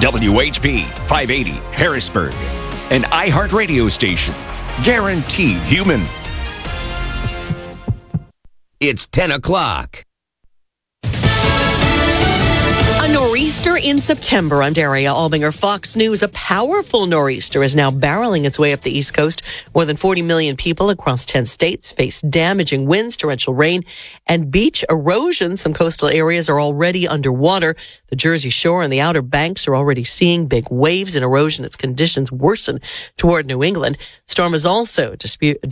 WHP 580 Harrisburg, an iHeartRadio station. Guaranteed human. It's 10 o'clock. A nor'easter in September. I'm Daria Albinger, Fox News. A powerful nor'easter is now barreling its way up the East Coast. More than 40 million people across 10 states face damaging winds, torrential rain, and beach erosion. Some coastal areas are already underwater. The Jersey Shore and the Outer Banks are already seeing big waves and erosion as conditions worsen toward New England. Storm is also